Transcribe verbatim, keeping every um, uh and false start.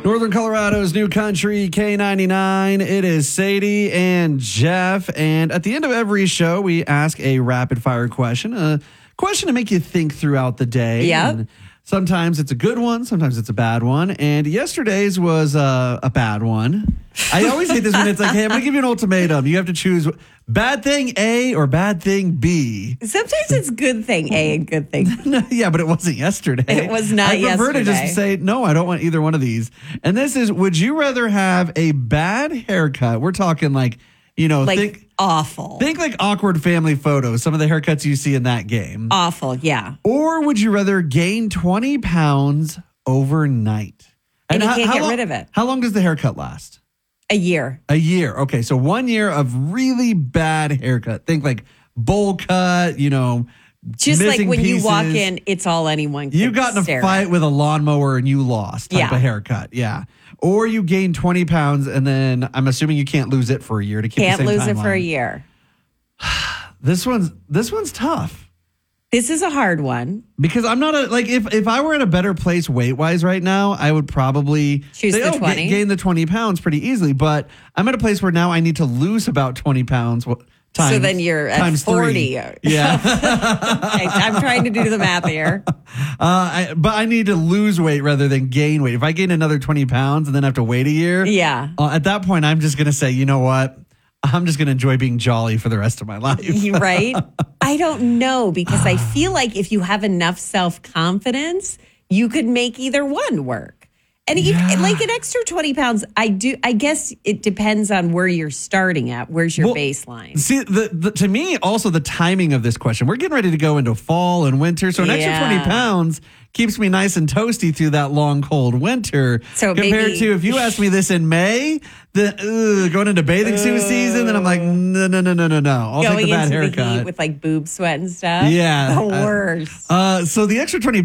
Northern Colorado's New Country K ninety-nine. It is Sadie and Jeff. And at the end of every show, we ask a rapid fire question, a question to make you think throughout the day. Yep. And sometimes it's a good one. Sometimes it's a bad one. And yesterday's was uh, a bad one. I always hate this when it's like, hey, I'm going to give you an ultimatum. You have to choose bad thing A or bad thing B. Sometimes it's good thing A and good thing B. Yeah, but it wasn't yesterday. It was not I prefer yesterday. to just say, no, I don't want either one of these. And this is, would you rather have a bad haircut? We're talking like, you know, Like think, awful. think like awkward family photos, some of the haircuts you see in that game. Awful, yeah. Or would you rather gain twenty pounds overnight? And you how- can't how get long- rid of it. How long does the haircut last? A year. A year. Okay, so one year of really bad haircut. Think like bowl cut, you know, Just like missing when you walk pieces. in, it's all anyone can You got in a stare fight at. with a lawnmower and you lost type Yeah. of haircut. Yeah. Or you gain twenty pounds and then I'm assuming you can't lose it for a year to keep Can't the same lose it for a timeline. year. This one's this one's tough. This is a hard one. Because I'm not a like if if I were in a better place weight wise right now, I would probably Choose say, the oh, ga- twenty. gain the twenty pounds pretty easily. But I'm at a place where now I need to lose about twenty pounds. wh- Times, So then you're at times forty. three. Yeah. I'm trying to do the math here. Uh, I, but I need to lose weight rather than gain weight. If I gain another twenty pounds and then have to wait a year, Yeah. uh, at that point, I'm just going to say, you know what? I'm just going to enjoy being jolly for the rest of my life. Right? I don't know because I feel like if you have enough self-confidence, you could make either one work. And you, Yeah. like an extra twenty pounds, I do. I guess it depends on where you're starting at. Where's your Well, baseline? See, the, the, to me, also the timing of this question. We're getting ready to go into fall and winter, so an extra Yeah. twenty pounds keeps me nice and toasty through that long, cold winter. So compared maybe- to if you asked me this in May, the ugh, going into bathing suit season, then I'm like, no, no, no, no, no, no. I'll Going take the bad into the haircut. heat with like boob sweat and stuff. Yeah. The Uh, worst. Uh, so the extra twenty